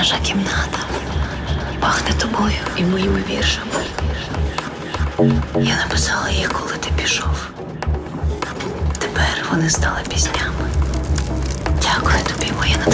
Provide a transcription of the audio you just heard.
Наша кімната пахне тобою і моїми віршами. Я написала їх, коли ти пішов. Тепер вони стали піснями. Дякую тобі, моє